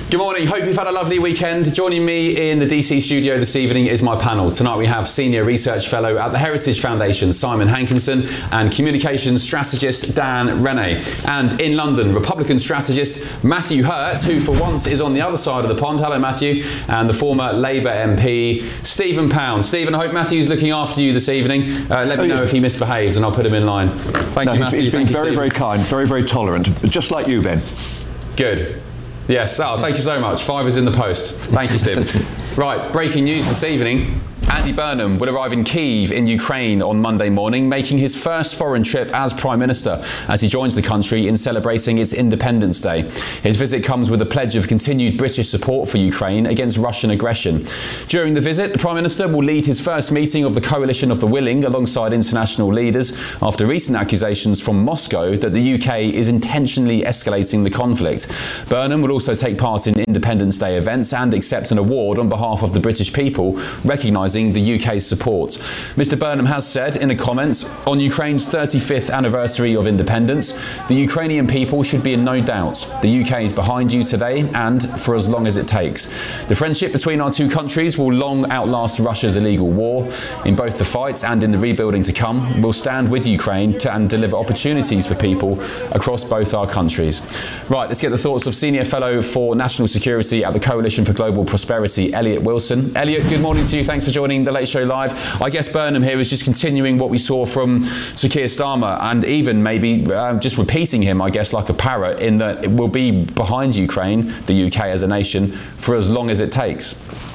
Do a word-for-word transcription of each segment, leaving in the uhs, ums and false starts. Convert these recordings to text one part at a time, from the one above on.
Good morning, hope you've had a lovely weekend. Joining me in the D C studio this evening is my panel. Tonight we have Senior Research Fellow at the Heritage Foundation, Simon Hankinson, and Communications Strategist, Dan Rennie. And in London, Republican strategist Matthew Hurt, who for once is on the other side of the pond. Hello, Matthew. And the former Labour M P, Stephen Pound. Stephen, I hope Matthew's looking after you this evening. Uh, let me know if he misbehaves and I'll put him in line. Thank no, you, Matthew. He's been Thank very, you, very kind, very, very tolerant, just like you, Ben. Good. Yes, oh, thank you so much. Five is in the post. Thank you, Steve. Right, breaking news this evening. Andy Burnham will arrive in Kyiv in Ukraine on Monday morning, making his first foreign trip as Prime Minister as he joins the country in celebrating its Independence Day. His visit comes with a pledge of continued British support for Ukraine against Russian aggression. During the visit, the Prime Minister will lead his first meeting of the Coalition of the Willing alongside international leaders after recent accusations from Moscow that the U K is intentionally escalating the conflict. Burnham will also take part in Independence Day events and accept an award on behalf of the British people, recognising the U K's support. Mister Burnham has said in a comment, on Ukraine's thirty-fifth anniversary of independence, the Ukrainian people should be in no doubt. The U K is behind you today and for as long as it takes. The friendship between our two countries will long outlast Russia's illegal war. In both the fight and in the rebuilding to come, we'll stand with Ukraine to, and deliver opportunities for people across both our countries. Right, let's get the thoughts of Senior Fellow for National Security at the Coalition for Global Prosperity, Elliot Wilson. Elliot, good morning to you. Thanks for joining the Late Show Live. I guess Burnham here is just continuing what we saw from Sir Keir Starmer and even maybe uh, just repeating him, I guess, like a parrot, in that it will be behind Ukraine, the U K as a nation, for as long as it takes.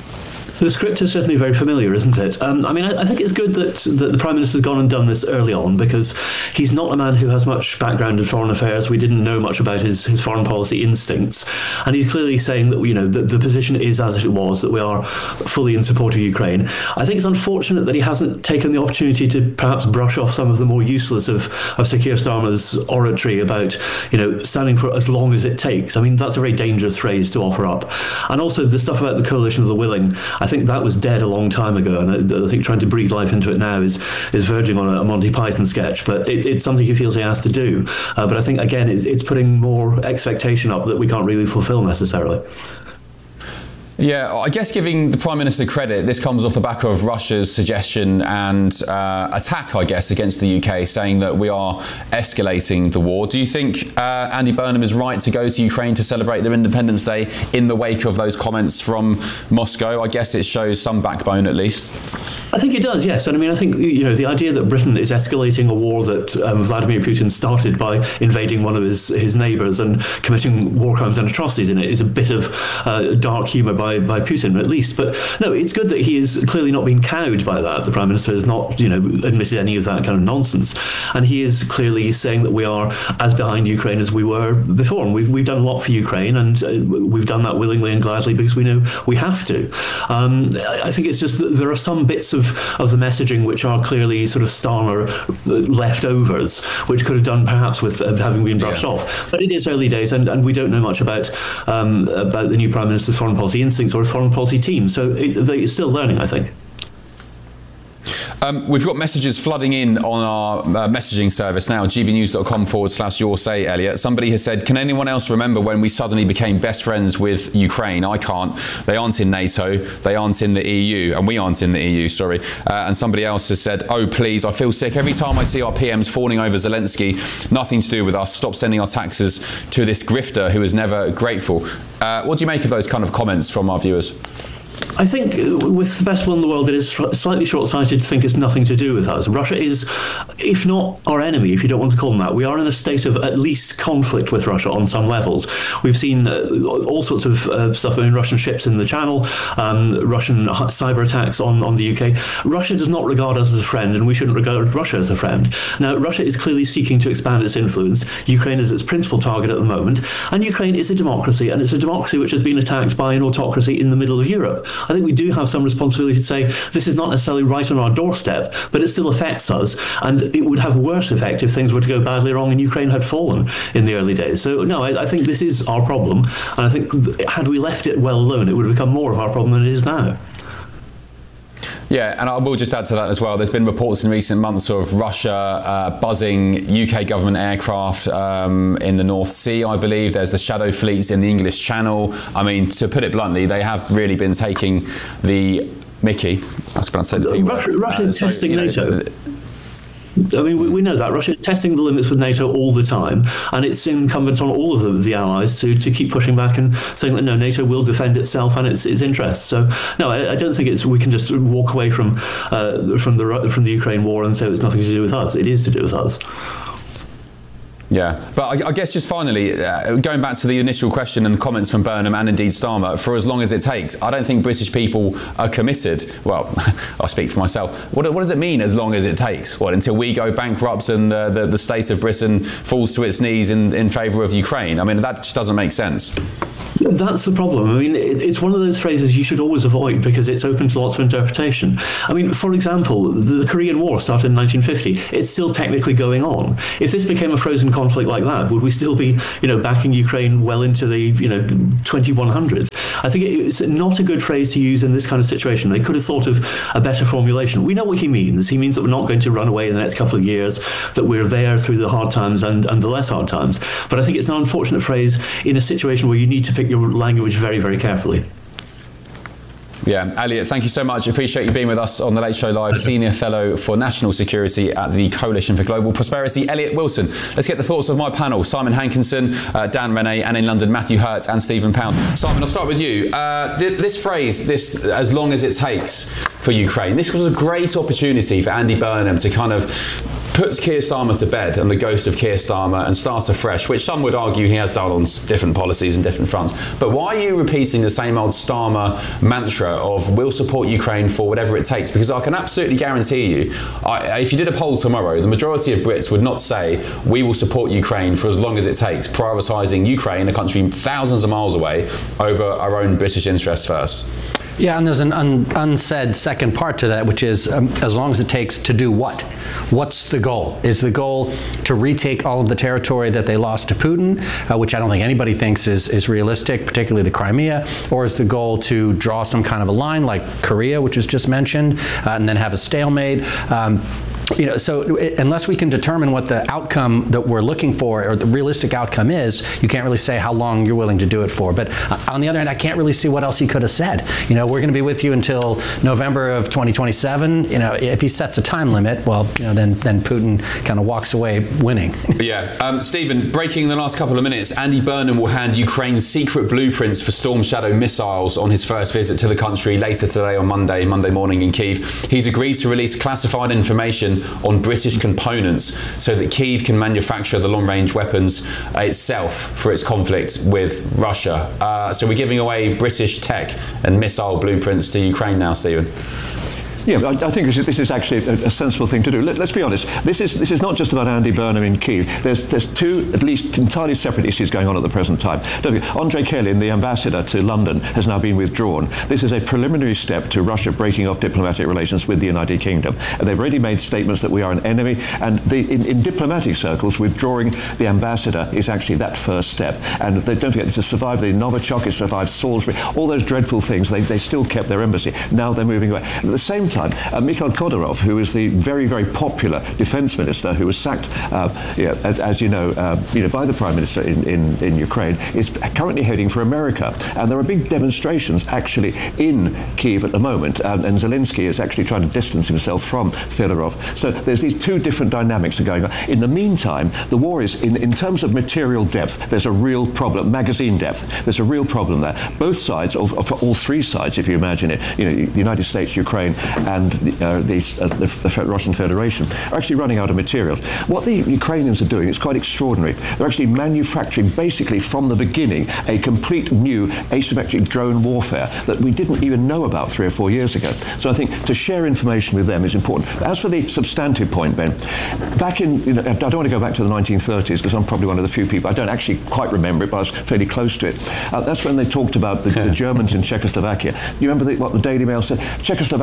The script is certainly very familiar, isn't it? Um, I mean, I, I think it's good that, that the Prime Minister's gone and done this early on, because he's not a man who has much background in foreign affairs. We didn't know much about his, his foreign policy instincts. And he's clearly saying that, you know, the, the position is as it was, that we are fully in support of Ukraine. I think it's unfortunate that he hasn't taken the opportunity to perhaps brush off some of the more useless of, of Sir Keir Starmer's oratory about, you know, standing for as long as it takes. I mean, that's a very dangerous phrase to offer up. And also the stuff about the Coalition of the Willing, I think that was dead a long time ago, and I, I think trying to breathe life into it now is is verging on a, a Monty Python sketch, but it, it's something he feels he has to do. Uh, but I think, again, it's, it's putting more expectation up that we can't really fulfill necessarily. Yeah, I guess giving the Prime Minister credit, this comes off the back of Russia's suggestion and uh, attack, I guess, against the U K, saying that we are escalating the war. Do you think uh, Andy Burnham is right to go to Ukraine to celebrate their Independence Day in the wake of those comments from Moscow? I guess it shows some backbone, at least. I think it does, yes. And I mean, I think, you know, the idea that Britain is escalating a war that um, Vladimir Putin started by invading one of his, his neighbours and committing war crimes and atrocities in it is a bit of uh, dark humour by, by Putin, at least. But no, it's good that he is clearly not being cowed by that. The Prime Minister has not, you know, admitted any of that kind of nonsense. And he is clearly saying that we are as behind Ukraine as we were before. And we've, we've done a lot for Ukraine, and uh, we've done that willingly and gladly because we know we have to. Um, I think it's just that there are some bits of of the messaging which are clearly sort of Starmer leftovers, which could have done perhaps with uh, having been brushed yeah. off. But it is early days, and, and we don't know much about um, about the new Prime Minister's foreign policy instincts or his foreign policy team. So it, they're still learning, I think. Um, we've got messages flooding in on our uh, messaging service now, gbnews.com forward slash your say, Elliot. Somebody has said, can anyone else remember when we suddenly became best friends with Ukraine? I can't. They aren't in NATO. They aren't in the E U. And we aren't in the E U, sorry. Uh, and somebody else has said, oh, please, I feel sick. Every time I see our P Ms fawning over Zelensky, nothing to do with us. Stop sending our taxes to this grifter who is never grateful. Uh, what do you make of those kind of comments from our viewers? I think with the best will in the world, it is slightly short-sighted to think it's nothing to do with us. Russia is, if not our enemy, if you don't want to call them that, we are in a state of at least conflict with Russia on some levels. We've seen uh, all sorts of uh, stuff, I mean, Russian ships in the Channel, um, Russian cyber attacks on, on the U K. Russia does not regard us as a friend, and we shouldn't regard Russia as a friend. Now, Russia is clearly seeking to expand its influence. Ukraine is its principal target at the moment, and Ukraine is a democracy, and it's a democracy which has been attacked by an autocracy in the middle of Europe. I think we do have some responsibility to say this is not necessarily right on our doorstep, but it still affects us, and it would have worse effect if things were to go badly wrong and Ukraine had fallen in the early days. So no, I, I think this is our problem, and I think had we left it well alone, it would have become more of our problem than it is now. Yeah, and I will just add to that as well. There's been reports in recent months of Russia uh, buzzing U K government aircraft um, in the North Sea, I believe. There's the shadow fleets in the English Channel. I mean, to put it bluntly, they have really been taking the Mickey. I was about to say the P word. Russia, Russia Uh, is so, testing you know, NATO. the- I mean, we, we know that Russia is testing the limits with NATO all the time, and it's incumbent on all of the, the allies to, to keep pushing back and saying that no, NATO will defend itself and its its interests. So no, I, I don't think it's we can just walk away from uh, from the from the Ukraine war and say it's nothing to do with us. It is to do with us. Yeah, but I, I guess just finally, uh, going back to the initial question and the comments from Burnham and indeed Starmer, for as long as it takes, I don't think British people are committed. Well, I speak for myself. What, what does it mean, as long as it takes? What, until we go bankrupt and uh, the, the state of Britain falls to its knees in, in favour of Ukraine? I mean, that just doesn't make sense. That's the problem. I mean, it, it's one of those phrases you should always avoid because it's open to lots of interpretation. I mean, for example, the, the Korean War started in nineteen fifty. It's still technically going on. If this became a frozen conflict like that, would we still be, you know, backing Ukraine well into the, you know, twenty-one hundreds? I think it's not a good phrase to use in this kind of situation. They could have thought of a better formulation. We know what he means. He means that we're not going to run away in the next couple of years, that we're there through the hard times and, and the less hard times. But I think it's an unfortunate phrase in a situation where you need to pick your language very, very carefully. Yeah, Elliot, thank you so much. Appreciate you being with us on the Late Show Live, Senior Fellow for National Security at the Coalition for Global Prosperity, Elliot Wilson. Let's get the thoughts of my panel, Simon Hankinson, uh, Dan Rennie, and in London, Matthew Hurt and Stephen Pound. Simon, I'll start with you. Uh, th- this phrase, this as long as it takes for Ukraine, this was a great opportunity for Andy Burnham to kind of puts Keir Starmer to bed and the ghost of Keir Starmer and starts afresh, which some would argue he has done on different policies and different fronts. But why are you repeating the same old Starmer mantra of we'll support Ukraine for whatever it takes? Because I can absolutely guarantee you, I, if you did a poll tomorrow, the majority of Brits would not say we will support Ukraine for as long as it takes, prioritising Ukraine, a country thousands of miles away, over our own British interests first. Yeah, and there's an un- unsaid second part to that, which is um, as long as it takes to do what? What's the goal? Is the goal to retake all of the territory that they lost to Putin, uh, which I don't think anybody thinks is, is realistic, particularly the Crimea, or is the goal to draw some kind of a line like Korea, which was just mentioned, uh, and then have a stalemate? Um, You know, so it, unless we can determine what the outcome that we're looking for or the realistic outcome is, you can't really say how long you're willing to do it for. But uh, on the other hand, I can't really see what else he could have said. You know, we're going to be with you until November of twenty twenty-seven. You know, if he sets a time limit, well, you know, then then Putin kind of walks away winning. Yeah. Um, Stephen, breaking in the last couple of minutes, Andy Burnham will hand Ukraine's secret blueprints for Storm Shadow missiles on his first visit to the country later today on Monday, Monday morning in Kyiv. He's agreed to release classified information on British components so that Kyiv can manufacture the long-range weapons uh, itself for its conflict with Russia. Uh, so we're giving away British tech and missile blueprints to Ukraine now, Stephen. Yeah, I, I think this is, this is actually a, a sensible thing to do. Let, let's be honest. This is this is not just about Andy Burnham in Kyiv. There's there's two at least entirely separate issues going on at the present time. Don't forget, Andrei Kelin, the ambassador to London, has now been withdrawn. This is a preliminary step to Russia breaking off diplomatic relations with the United Kingdom. And they've already made statements that we are an enemy. And the, in, in diplomatic circles, withdrawing the ambassador is actually that first step. And they, don't forget, this has survived the Novichok, it survived Salisbury, all those dreadful things. They they still kept their embassy. Now they're moving away. At the same time, uh, Mikhail Khodorov, who is the very, very popular defense minister who was sacked, uh, you know, as, as you know, uh, you know, by the prime minister in, in, in Ukraine, is currently heading for America. And there are big demonstrations actually in Kyiv at the moment. Um, and Zelensky is actually trying to distance himself from Fedorov. So there's these two different dynamics that are going on. In the meantime, the war is, in, in terms of material depth, there's a real problem. Magazine depth, there's a real problem there. Both sides, or, or all three sides, if you imagine it, you know, the United States, Ukraine, and uh, the, uh, the, the Russian Federation, are actually running out of materials. What the Ukrainians are doing is quite extraordinary. They're actually manufacturing, basically from the beginning, a complete new asymmetric drone warfare that we didn't even know about three or four years ago. So I think to share information with them is important. As for the substantive point, Ben, back in, you know, I don't want to go back to the nineteen thirties because I'm probably one of the few people, I don't actually quite remember it, but I was fairly close to it. Uh, that's when they talked about the, the Germans in Czechoslovakia. You remember the, what the Daily Mail said? Czechoslovakia is the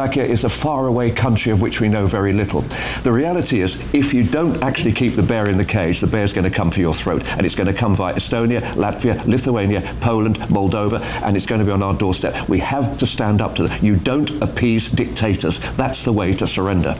faraway country of which we know very little. The reality is, if you don't actually keep the bear in the cage, the bear's going to come for your throat, and it's going to come via Estonia, Latvia, Lithuania, Poland, Moldova, and it's going to be on our doorstep. We have to stand up to that. You don't appease dictators. That's the way to surrender.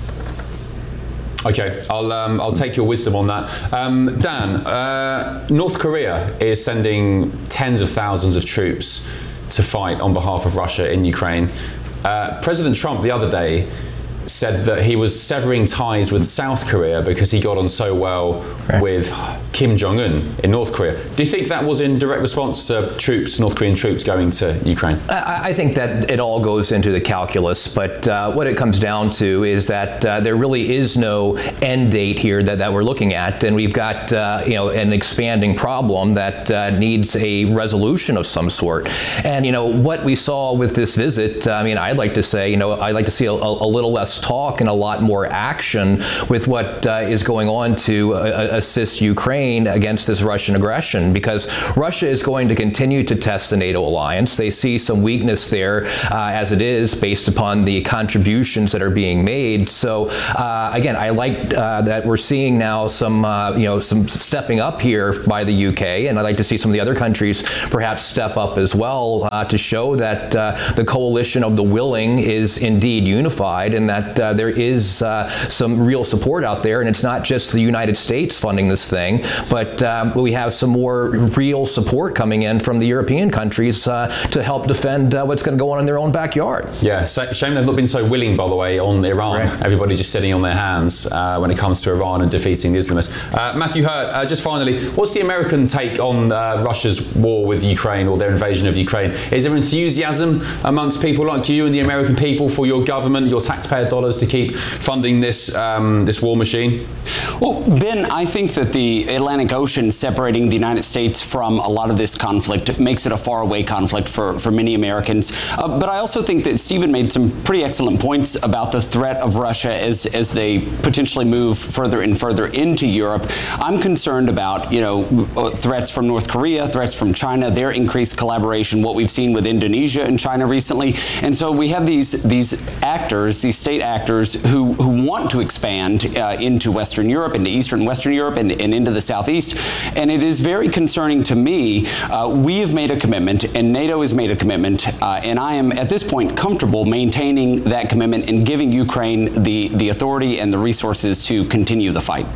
Okay, I'll um, I'll take your wisdom on that. Um, Dan, uh, North Korea is sending tens of thousands of troops to fight on behalf of Russia in Ukraine. Uh, President Trump the other day said that he was severing ties with South Korea because he got on so well right. with Kim Jong-un in North Korea. Do you think that was in direct response to troops, North Korean troops going to Ukraine? I, I think that it all goes into the calculus, but uh, what it comes down to is that uh, there really is no end date here that, that we're looking at, and we've got uh, you know an expanding problem that uh, needs a resolution of some sort. And you know what we saw with this visit, I mean, I'd like to say, you know, I'd like to see a, a little less talk and a lot more action with what uh, is going on to uh, assist Ukraine against this Russian aggression, because Russia is going to continue to test the NATO alliance. They see some weakness there uh, as it is based upon the contributions that are being made. So uh, again, I like uh, that we're seeing now some uh, you know some stepping up here by the U K, and I'd like to see some of the other countries perhaps step up as well uh, to show that uh, the coalition of the willing is indeed unified, and that uh, there is uh, some real support out there, and it's not just the United States funding this thing, but um, we have some more real support coming in from the European countries uh, to help defend uh, what's going to go on in their own backyard. Yeah, so, shame they've not been so willing, by the way, on Iran. Right. Everybody just sitting on their hands uh, when it comes to Iran and defeating the Islamists. Uh, Matthew Hurt, uh, just finally, what's the American take on uh, Russia's war with Ukraine, or their invasion of Ukraine? Is there enthusiasm amongst people like you and the American people for your government, your taxpayer dollars, to keep funding this um, this war machine? Well, Ben, I think that the Atlantic Ocean separating the United States from a lot of this conflict makes it a faraway conflict for, for many Americans. Uh, but I also think that Stephen made some pretty excellent points about the threat of Russia as, as they potentially move further and further into Europe. I'm concerned about, you know, threats from North Korea, threats from China, their increased collaboration, what we've seen with Indonesia and China recently. And so we have these, these actors, these state actors who, who want to expand uh, into Western Europe, into Eastern and Western Europe, and, and into the Southeast. And it is very concerning to me. Uh, we have made a commitment, and NATO has made a commitment, uh, and I am at this point comfortable maintaining that commitment and giving Ukraine the, the authority and the resources to continue the fight.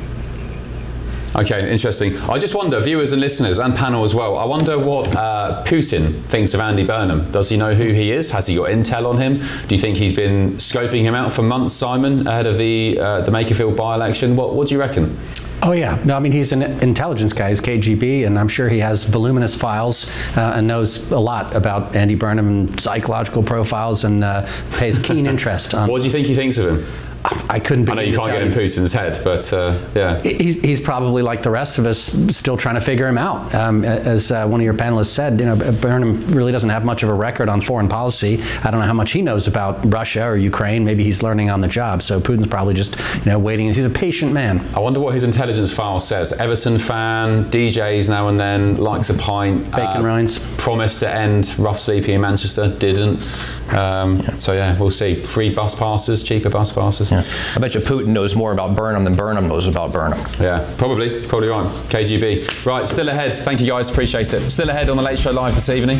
Okay, interesting. I just wonder, viewers and listeners and panel as well, I wonder what uh, Putin thinks of Andy Burnham. Does he know who he is? Has he got intel on him? Do you think he's been scoping him out for months, Simon, ahead of the uh, the Makerfield by-election? What, what do you reckon? Oh, yeah. No, I mean, he's an intelligence guy. He's K G B, and I'm sure he has voluminous files uh, and knows a lot about Andy Burnham and psychological profiles, and uh, pays keen interest on... What do you think he thinks of him? I couldn't. I know you can't get in Putin's head, but uh, yeah, he's he's probably like the rest of us, still trying to figure him out. Um, as uh, one of your panelists said, you know, Burnham really doesn't have much of a record on foreign policy. I don't know how much he knows about Russia or Ukraine. Maybe he's learning on the job. So Putin's probably just, you know, waiting. He's a patient man. I wonder what his intelligence file says. Everton fan, D Js now and then, likes a pint. Bacon uh, rinds. Promised to end rough sleeping in Manchester, didn't. Um, yeah. So yeah, we'll see. Free bus passes, cheaper bus passes. Yeah. I bet you Putin knows more about Burnham than Burnham knows about Burnham. Yeah, probably, probably right. K G B. Right, still ahead. Thank you guys, appreciate it. Still ahead on the Late Show Live this evening.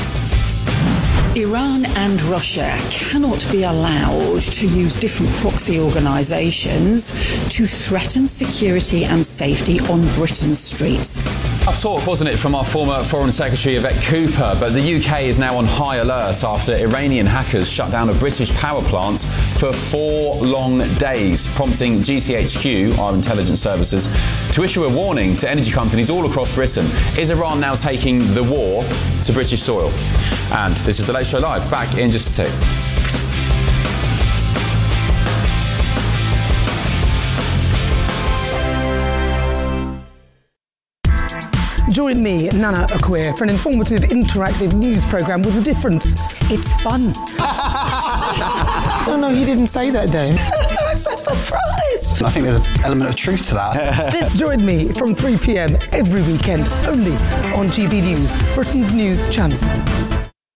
Iran and Russia cannot be allowed to use different proxy organisations to threaten security and safety on Britain's streets. Tough talk, wasn't it, from our former Foreign Secretary Yvette Cooper, but the U K is now on high alert after Iranian hackers shut down a British power plant for four long days, prompting G C H Q, our intelligence services, to issue a warning to energy companies all across Britain. Is Iran now taking the war to British soil? And this is the Late Show Live, back in just a tick. Join me, Nana Akweer, for an informative, interactive news programme with a difference. It's fun. No, no, he didn't say that, Dave. I'm so surprised. I think there's an element of truth to that. Join me from three p m every weekend, only on G B News, Britain's news channel.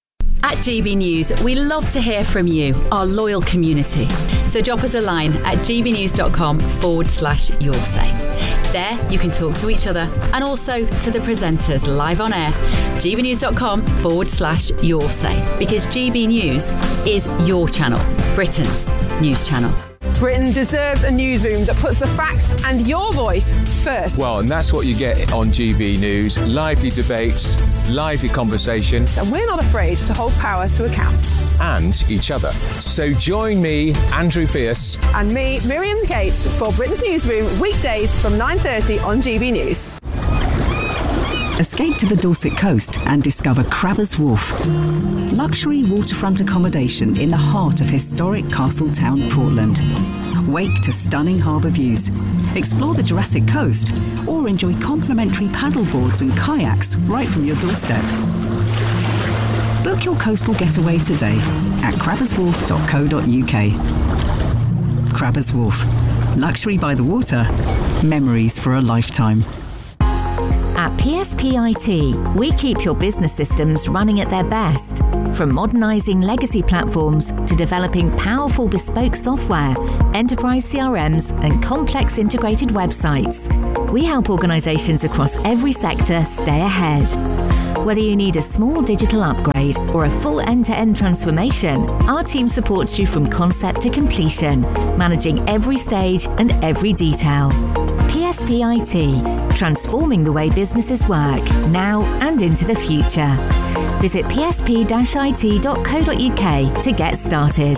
At G B News, we love to hear from you, our loyal community. So drop us a line at gbnews.com forward slash your say. There, you can talk to each other and also to the presenters live on air. gbnews.com forward slash your say. Because G B News is your channel, Britain's news channel. Britain deserves a newsroom that puts the facts and your voice first. Well, and that's what you get on G B News. Lively debates, lively conversation. And we're not afraid to hold power to account. And each other. So join me, Andrew Pierce. And me, Miriam Gates, for Britain's Newsroom, weekdays from nine thirty on G B News. Escape to the Dorset coast and discover Crabbers Wharf. Luxury waterfront accommodation in the heart of historic Castletown, Portland. Wake to stunning harbour views. Explore the Jurassic Coast or enjoy complimentary paddleboards and kayaks right from your doorstep. Book your coastal getaway today at crabbers wharf dot co dot uk. Crabbers Wharf. Luxury by the water. Memories for a lifetime. At P S P I T, we keep your business systems running at their best. From modernising legacy platforms to developing powerful bespoke software, enterprise C R Ms and complex integrated websites. We help organisations across every sector stay ahead. Whether you need a small digital upgrade or a full end-to-end transformation, our team supports you from concept to completion, managing every stage and every detail. P S P I T, transforming the way businesses work, now and into the future. Visit p s p dash i t dot co dot uk to get started.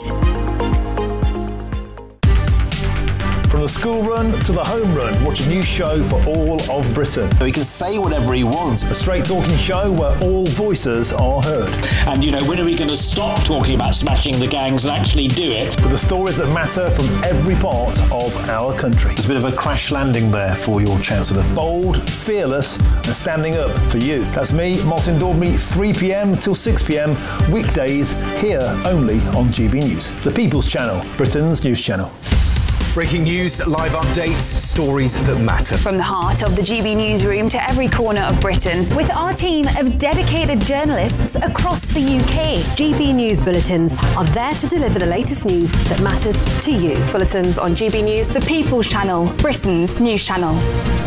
From the school run to the home run, watch a new show for all of Britain. He can say whatever he wants. A straight talking show where all voices are heard. And, you know, when are we going to stop talking about smashing the gangs and actually do it? With the stories that matter from every part of our country. There's a bit of a crash landing there for your Chancellor. Bold, fearless and standing up for you. That's me, Martin Daubney, three p m till six p m, weekdays, here only on G B News. The People's Channel, Britain's news channel. Breaking news, live updates, stories that matter. From the heart of the G B Newsroom to every corner of Britain, with our team of dedicated journalists across the U K. G B News bulletins are there to deliver the latest news that matters to you. Bulletins on G B News, the People's Channel, Britain's news channel.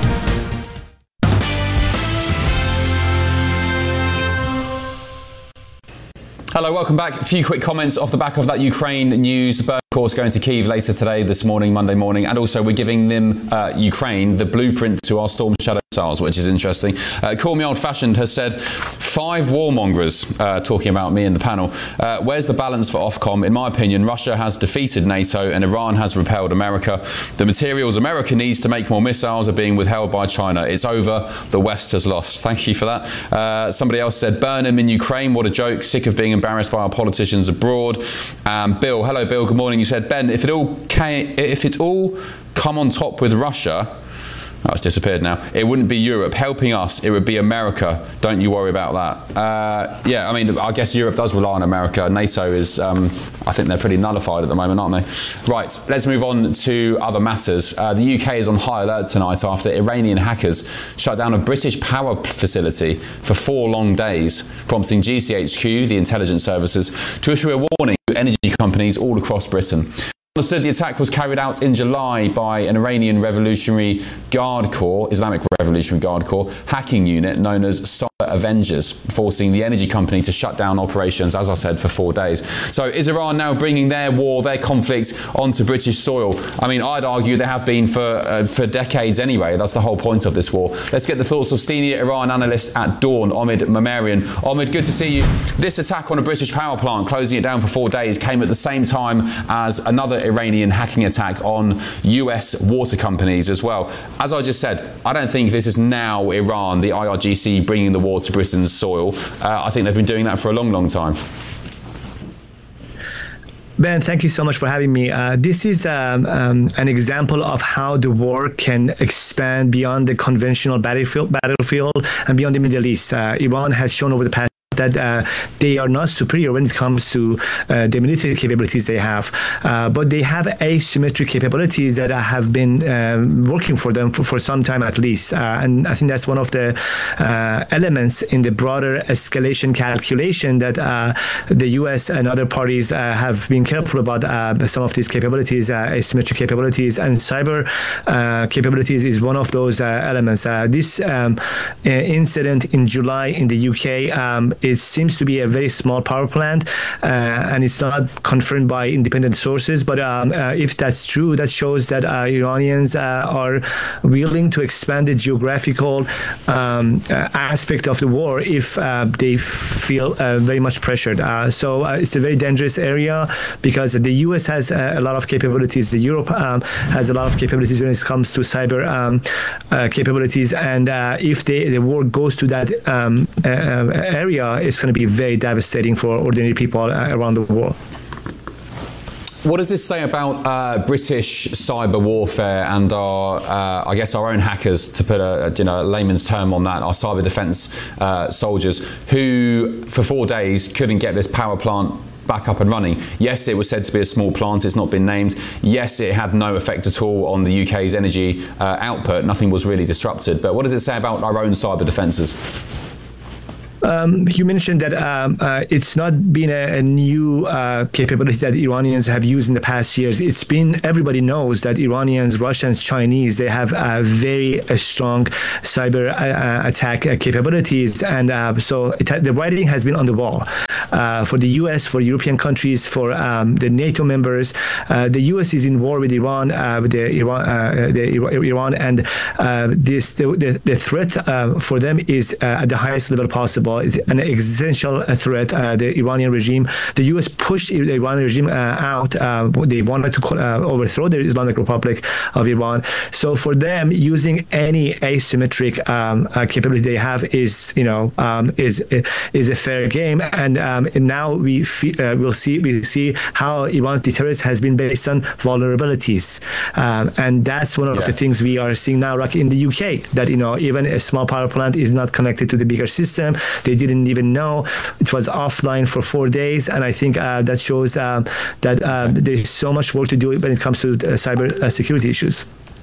Hello, welcome back. A few quick comments off the back of that Ukraine news. Of course, going to Kyiv later today, this morning, Monday morning, and also we're giving them, uh, Ukraine, the blueprint to our Storm Shadow missiles, which is interesting. Uh, Call Me Old Fashioned has said, five warmongers, uh, talking about me in the panel. Uh, where's the balance for Ofcom? In my opinion, Russia has defeated NATO and Iran has repelled America. The materials America needs to make more missiles are being withheld by China. It's over. The West has lost. Thank you for that. Uh, somebody else said, Burnham in Ukraine. What a joke. Sick of being embarrassed by our politicians abroad. Um, Bill, hello, Bill. Good morning. You said, Ben, if it all came, if it all come on top with Russia, oh, it's disappeared now. It wouldn't be Europe helping us. It would be America. Don't you worry about that. Uh, yeah, I mean, I guess Europe does rely on America. NATO is, um, I think they're pretty nullified at the moment, aren't they? Right, let's move on to other matters. Uh, the U K is on high alert tonight after Iranian hackers shut down a British power facility for four long days, prompting G C H Q, the intelligence services, to issue a warning to energy companies all across Britain. Understood the attack was carried out in July by an Iranian Revolutionary Guard Corps, Islamic Revolutionary Guard Corps, hacking unit known as Solar Avengers, forcing the energy company to shut down operations, as I said, for four days. So is Iran now bringing their war, their conflict onto British soil? I mean, I'd argue they have been for, uh, for decades anyway. That's the whole point of this war. Let's get the thoughts of senior Iran analyst at Dawn, Omid Mamarian. Omid, good to see you. This attack on a British power plant, closing it down for four days, came at the same time as another Iranian hacking attack on U S water companies as well. As I just said, I don't think this is now Iran, the I R G C, bringing the war to Britain's soil. Uh, I think they've been doing that for a long, long time. Ben, thank you so much for having me. Uh, this is um, um, an example of how the war can expand beyond the conventional battlefield, battlefield and beyond the Middle East. Uh, Iran has shown over the past that uh, they are not superior when it comes to uh, the military capabilities they have, uh, but they have asymmetric capabilities that have been uh, working for them for, for some time at least. Uh, and I think that's one of the uh, elements in the broader escalation calculation that uh, the U S and other parties uh, have been careful about uh, some of these capabilities, uh, asymmetric capabilities, and cyber uh, capabilities is one of those uh, elements. Uh, this um, incident in July in the U K, um, it seems to be a very small power plant, uh, and it's not confirmed by independent sources. But um, uh, if that's true, that shows that uh, Iranians uh, are willing to expand the geographical um, uh, aspect of the war if uh, they feel uh, very much pressured. Uh, so uh, it's a very dangerous area because the U S has uh, a lot of capabilities. Europe um, has a lot of capabilities when it comes to cyber um, uh, capabilities, and uh, if they, the war goes to that um, uh, area, it's going to be very devastating for ordinary people uh, around the world. What does this say about uh, British cyber warfare and our, uh, I guess, our own hackers, to put a, you know, a layman's term on that, our cyber defence uh, soldiers, who for four days couldn't get this power plant back up and running? Yes, it was said to be a small plant. It's not been named. Yes, it had no effect at all on the U K's energy uh, output. Nothing was really disrupted. But what does it say about our own cyber defences? Um, you mentioned that um, uh, it's not been a, a new uh, capability that Iranians have used in the past years. It's been, everybody knows that Iranians, Russians, Chinese, they have uh, very uh, strong cyber uh, attack uh, capabilities. And uh, so it, the writing has been on the wall. Uh, for the U S, for European countries, for um, the NATO members, uh, the U S is in war with Iran, uh, with the Iran, uh, the Iran, and uh, this the, the, the threat uh, for them is uh, at the highest level possible. It's an existential threat. Uh, the Iranian regime, the U S pushed the Iranian regime uh, out. Uh, they wanted to uh, overthrow the Islamic Republic of Iran. So for them, using any asymmetric um, uh, capability they have is, you know, um, is is a fair game. And um, now we uh, will see we see how Iran's deterrence has been based on vulnerabilities, um, and that's one of yeah. the things we are seeing now, like in the U K, that, you know, even a small power plant is not connected to the bigger system. They didn't even know it was offline for four days, and I think uh, that shows uh, that uh, there's so much work to do when it comes to uh, cyber uh, security issues.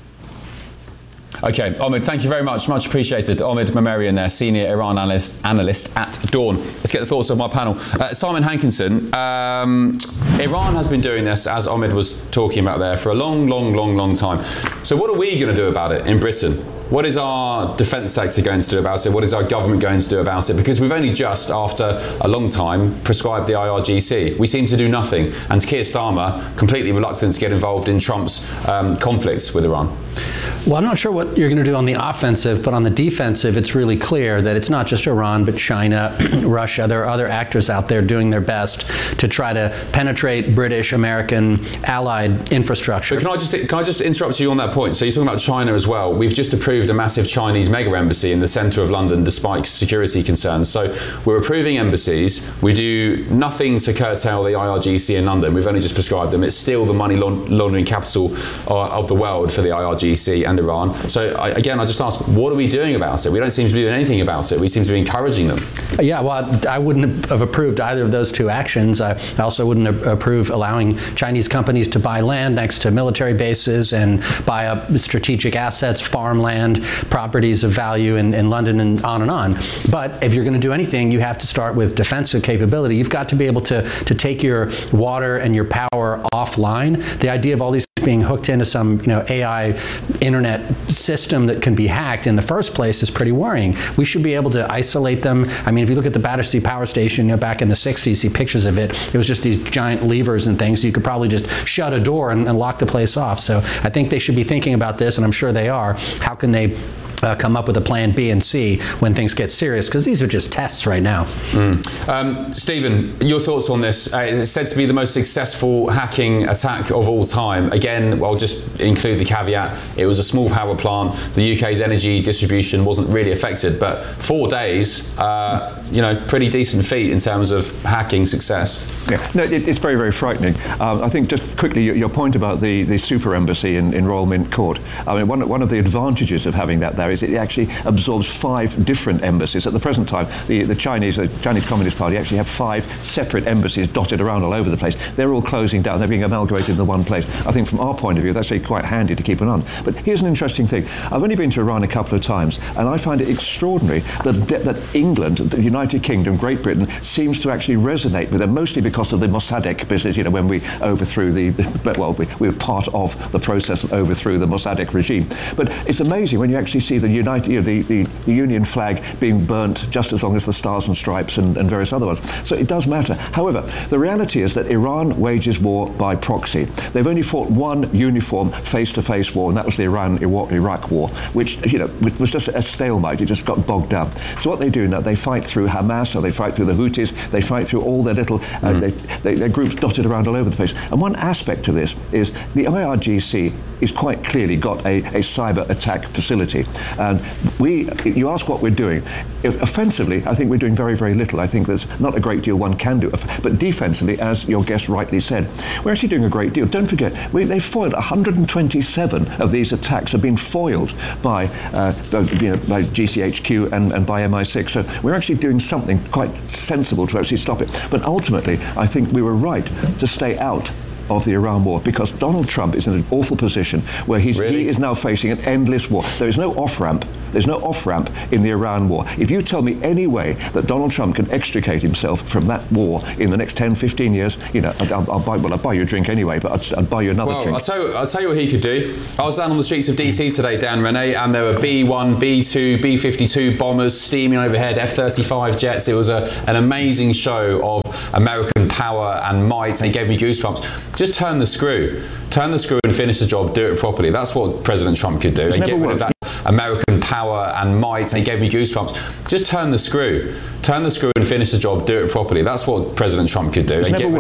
Okay, Omid, thank you very much. Much appreciated. Omid Memarian there, Senior Iran Analyst, analyst at Dawn. Let's get the thoughts of my panel. Uh, Simon Hankinson, um, Iran has been doing this, as Omid was talking about there, for a long, long, long, long time. So what are we going to do about it in Britain? What is our defence sector going to do about it? What is our government going to do about it? Because we've only just, after a long time, prescribed the I R G C. We seem to do nothing. And Keir Starmer, completely reluctant to get involved in Trump's um, conflicts with Iran. Well, I'm not sure what you're going to do on the offensive, but on the defensive, it's really clear that it's not just Iran, but China, Russia. There are other actors out there doing their best to try to penetrate British, American, allied infrastructure. But can I just can I just interrupt you on that point? So you're talking about China as well. We've just approved a massive Chinese mega embassy in the centre of London despite security concerns. So we're approving embassies. We do nothing to curtail the I R G C in London. We've only just prescribed them. It's still the money laundering capital of the world for the I R G C and Iran. So I, again, I just ask, what are we doing about it? We don't seem to be doing anything about it. We seem to be encouraging them. Yeah, well, I wouldn't have approved either of those two actions. I also wouldn't approve allowing Chinese companies to buy land next to military bases and buy up strategic assets, farmland, properties of value in, in London, and on and on. But if you're going to do anything, you have to start with defensive capability. You've got to be able to, to take your water and your power offline. The idea of all these being hooked into some, you know, A I internet system that can be hacked in the first place is pretty worrying. We should be able to isolate them. I mean, if you look at the Battersea Power Station, you know, back in the sixties, see pictures of it, it was just these giant levers and things. So you could probably just shut a door and, and lock the place off. So I think they should be thinking about this, and I'm sure they are. How can they Uh, come up with a plan B and C when things get serious, because these are just tests right now. Mm. Um, Stephen, your thoughts on this? Uh, it's said to be the most successful hacking attack of all time. Again, I'll just include the caveat, it was a small power plant. The U K's energy distribution wasn't really affected, but four days, uh, you know, pretty decent feat in terms of hacking success. Yeah, no, it, it's very, very frightening. Um, I think just quickly, your, your point about the, the super embassy in, in Royal Mint Court. I mean, one, one of the advantages of having that there now is it actually absorbs five different embassies. At the present time, the, the Chinese the Chinese Communist Party actually have five separate embassies dotted around all over the place. They're all closing down. They're being amalgamated into one place. I think from our point of view, that's actually quite handy to keep an eye on. But here's an interesting thing. I've only been to Iran a couple of times, and I find it extraordinary that, that England, the United Kingdom, Great Britain, seems to actually resonate with them, mostly because of the Mossadegh business, you know, when we overthrew the, well, we, we were part of the process that overthrew the Mossadegh regime. But it's amazing when you actually see the United, you know, the, the, the Union flag being burnt just as long as the Stars and Stripes and, and various other ones. So it does matter. However, the reality is that Iran wages war by proxy. They've only fought one uniform face-to-face war, and that was the Iran-Iraq war, which, you know, was just a stalemate. It just got bogged down. So what they do now, they fight through Hamas, or they fight through the Houthis, they fight through all their little uh, mm. they, they, their groups dotted around all over the place. And one aspect to this is the I R G C is quite clearly got a, a cyber attack facility. And we, you ask what we're doing. If offensively, I think we're doing very, very little. I think there's not a great deal one can do. But defensively, as your guest rightly said, we're actually doing a great deal. Don't forget, we, they've foiled one hundred twenty-seven of these attacks have been foiled by, uh, you know, by G C H Q and, and by M I six. So we're actually doing something quite sensible to actually stop it. But ultimately, I think we were right to stay out of the Iran war, because Donald Trump is in an awful position where he's, really? he is now facing an endless war. There is no off-ramp. There's no off-ramp in the Iran war. If you tell me any way that Donald Trump can extricate himself from that war in the next ten, fifteen years, you know, I'll, I'll buy, well, I'll buy you a drink anyway, but I'll, I'll buy you another well, drink. I'll tell, you, I'll tell you what he could do. I was down on the streets of D C today, Dan Renee, and there were B one, B two, B fifty-two bombers steaming overhead, F thirty-five jets. It was a, an amazing show of American power and might, and it gave me goosebumps. Just turn the screw. Turn the screw and finish the job, do it properly. That's what President Trump could do. And get rid of that American power and might, and he gave me goosebumps. Just turn the screw. Turn the screw and finish the job, do it properly. That's what President Trump could do. And get rid